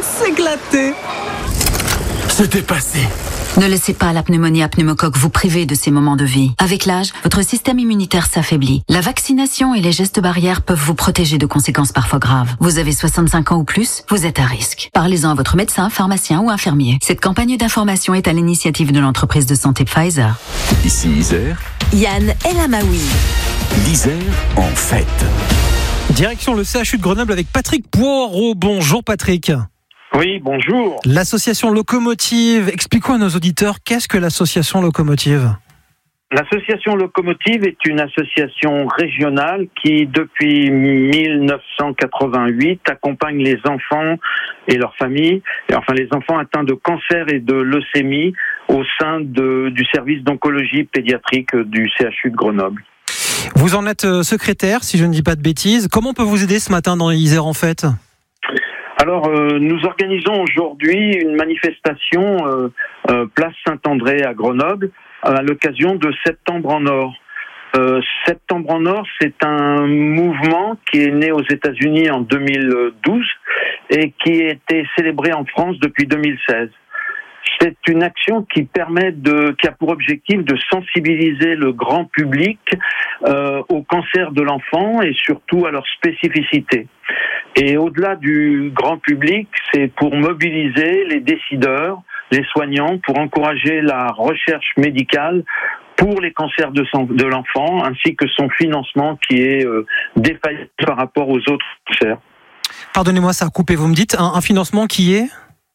s'éclater. C'était passé. Ne laissez pas la pneumonie à pneumocoque vous priver de ces moments de vie. Avec l'âge, votre système immunitaire s'affaiblit. La vaccination et les gestes barrières peuvent vous protéger de conséquences parfois graves. Vous avez 65 ans ou plus, vous êtes à risque. Parlez-en à votre médecin, pharmacien ou infirmier. Cette campagne d'information est à l'initiative de l'entreprise de santé Pfizer. Ici Isère, Yann El Amaoui. l'Isère en fête. Direction le CHU de Grenoble avec Patrick Poireau. Bonjour Patrick. Oui, bonjour. L'association Locomotive, expliquons à nos auditeurs, qu'est-ce que l'association Locomotive ? L'association Locomotive est une association régionale qui, depuis 1988, accompagne les enfants et leurs familles, les enfants atteints de cancer et de leucémie au sein du service d'oncologie pédiatrique du CHU de Grenoble. Vous en êtes secrétaire, si je ne dis pas de bêtises. Comment on peut vous aider ce matin dans l'Isère en fête ? Alors, nous organisons aujourd'hui une manifestation place Saint-André à Grenoble à l'occasion de Septembre en Or. Septembre en Or, c'est un mouvement qui est né aux États-Unis en 2012 et qui a été célébré en France depuis 2016. C'est une action qui a pour objectif de sensibiliser le grand public au cancer de l'enfant et surtout à leurs spécificités. Et au-delà du grand public, c'est pour mobiliser les décideurs, les soignants, pour encourager la recherche médicale pour les cancers de l'enfant, ainsi que son financement qui est défaillant par rapport aux autres cancers. Pardonnez-moi, ça a coupé, vous me dites, un financement qui est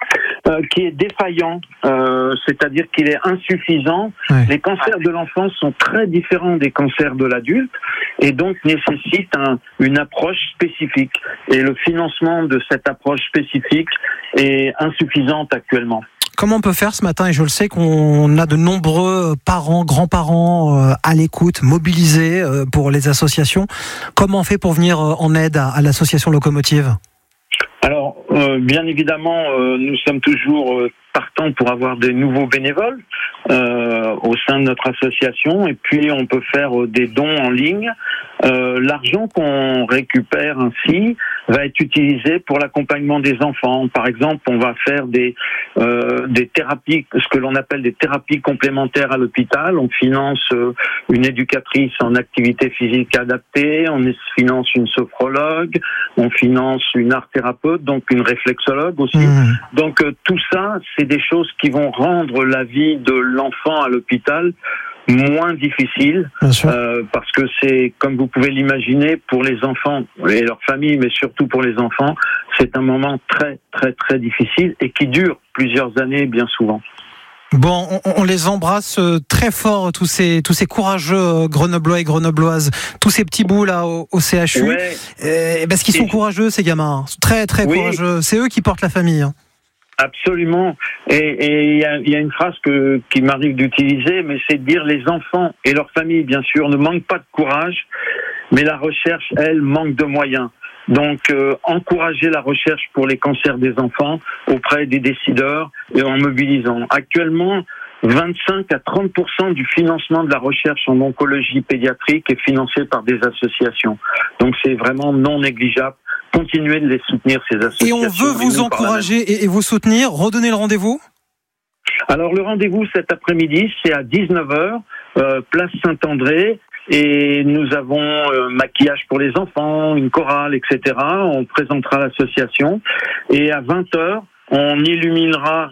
défaillant, c'est-à-dire qu'il est insuffisant. Ouais. Les cancers de l'enfant sont très différents des cancers de l'adulte et donc nécessitent une approche spécifique. Et le financement de cette approche spécifique est insuffisant actuellement. Comment on peut faire ce matin ? Et je le sais qu'on a de nombreux parents, grands-parents à l'écoute, mobilisés pour les associations. Comment on fait pour venir en aide à l'association Locomotive ? Alors, bien évidemment, nous sommes toujours partants pour avoir des nouveaux bénévoles au sein de notre association, et puis on peut faire des dons en ligne. L'argent qu'on récupère ainsi va être utilisé pour l'accompagnement des enfants. Par exemple, on va faire des thérapies, ce que l'on appelle des thérapies complémentaires à l'hôpital. On finance une éducatrice en activité physique adaptée, on finance une sophrologue, on finance une art thérapeute, donc une réflexologue aussi. Donc tout ça, c'est des choses qui vont rendre la vie de l'enfant à l'hôpital moins difficile, parce que c'est, comme vous pouvez l'imaginer, pour les enfants et leurs familles, mais surtout pour les enfants, c'est un moment très très très difficile et qui dure plusieurs années bien souvent. Bon, on les embrasse très fort, tous ces courageux Grenoblois et Grenobloises, tous ces petits bouts là au CHU, parce qu'ils sont courageux ces gamins, très très courageux. C'est eux qui portent la famille. Hein. Absolument. Et il y a une phrase qui m'arrive d'utiliser, mais c'est de dire les enfants et leurs familles, bien sûr, ne manquent pas de courage, mais la recherche, elle, manque de moyens. Donc, encourager la recherche pour les cancers des enfants auprès des décideurs et en mobilisant. Actuellement, 25 à 30% du financement de la recherche en oncologie pédiatrique est financé par des associations. Donc, c'est vraiment non négligeable. Continuez de les soutenir, ces associations. Et on veut vous encourager et vous soutenir. Redonnez le rendez-vous. Alors, le rendez-vous cet après-midi, c'est à 19h, place Saint-André. Et nous avons maquillage pour les enfants, une chorale, etc. On présentera l'association. Et à 20h, on illuminera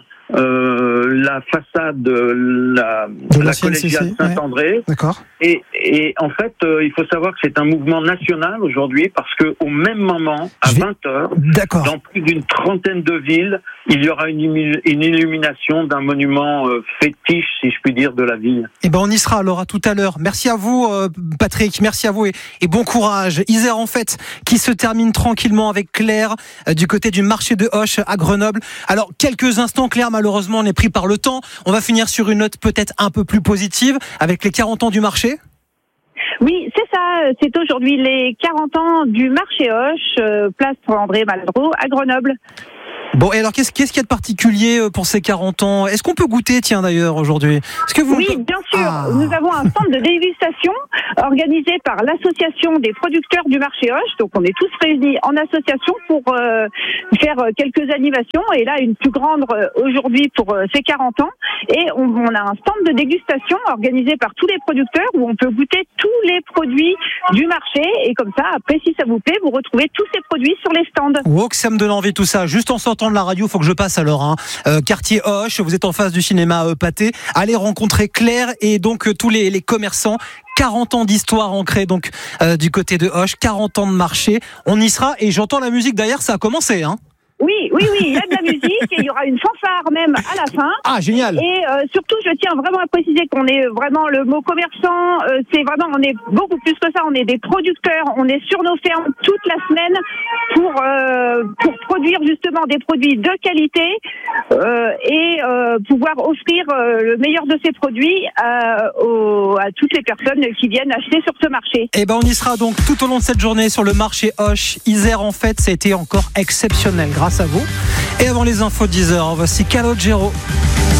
la façade de la collégiale Saint-André. D'accord. Et en fait, il faut savoir que c'est un mouvement national aujourd'hui parce que au même moment, à 20h, dans plus d'une trentaine de villes, il y aura une illumination d'un monument fétiche, si je puis dire, de la ville. Eh ben, on y sera alors à tout à l'heure. Merci à vous, Patrick. Merci à vous et bon courage. Isère en fête qui se termine tranquillement avec Claire du côté du marché de Hoche à Grenoble. Alors, quelques instants, Claire, malheureusement, on est pris par le temps. On va finir sur une note peut-être un peu plus positive avec les 40 ans du marché. Oui, c'est ça. C'est aujourd'hui les 40 ans du marché Hoche, place André Malraux à Grenoble. Bon, et alors qu'est-ce qu'il y a de particulier pour ces 40 ans? Est-ce qu'on peut goûter, tiens, d'ailleurs, aujourd'hui? Est-ce que vous... Oui, bien sûr. Nous avons un stand de dégustation organisé par l'association des producteurs du marché Hoche. Donc, on est tous réunis en association pour faire quelques animations. Et là, une plus grande aujourd'hui pour ces 40 ans. Et on a un stand de dégustation organisé par tous les producteurs où on peut goûter tous les produits du marché. Et comme ça, après, si ça vous plaît, vous retrouvez tous ces produits sur les stands. Oh, que ça me donne envie tout ça. Juste en sortant de la radio, faut que je passe alors. Quartier Hoche, vous êtes en face du cinéma Pathé. Allez rencontrer Claire et donc tous les commerçants. 40 ans d'histoire ancrée donc du côté de Hoche, 40 ans de marché. On y sera et j'entends la musique derrière, ça a commencé, hein. Oui, il y a de la musique et il y aura une fanfare même à la fin. Ah, génial. Et surtout, je tiens vraiment à préciser qu'on est vraiment le mot commerçant, c'est vraiment, on est beaucoup plus que ça, on est des producteurs, on est sur nos fermes toute la semaine pour produire justement des produits de qualité et pouvoir offrir le meilleur de ces produits à toutes les personnes qui viennent acheter sur ce marché. Eh ben, on y sera donc tout au long de cette journée sur le marché Hoche. Isère en fête, ça a été encore exceptionnel grâce à vous. Et avant les infos de 10h, voici Calogero.